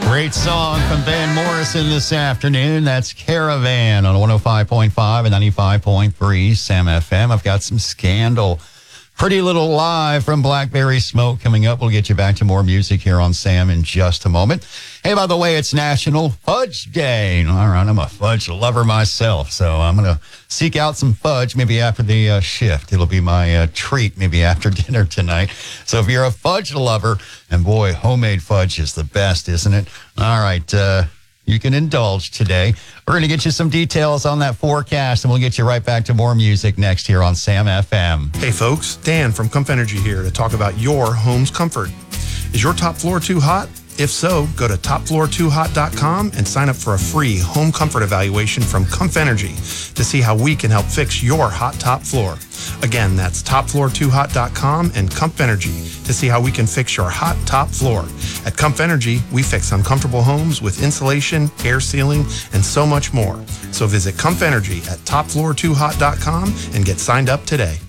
Great song from Van Morrison this afternoon. That's Caravan on 105.5 and 95.3 Sam FM. I've got some Scandal. Pretty Little Lie from Blackberry Smoke coming up. We'll get you back to more music here on Sam in just a moment. Hey, by the way, it's National Fudge Day. All right, I'm a fudge lover myself, so I'm going to seek out some fudge maybe after the shift. It'll be my treat maybe after dinner tonight. So if you're a fudge lover, and boy, homemade fudge is the best, isn't it? All right, you can indulge today. We're going to get you some details on that forecast, and we'll get you right back to more music next here on Sam FM. Hey folks, Dan from Comf Energy here to talk about your home's comfort. Is your top floor too hot? If so, go to topfloor2hot.com and sign up for a free home comfort evaluation from Comf Energy to see how we can help fix your hot top floor. Again, that's topfloor2hot.com and Comf Energy to see how we can fix your hot top floor. At Comf Energy, we fix uncomfortable homes with insulation, air sealing, and so much more. So visit Comf Energy at topfloor2hot.com and get signed up today.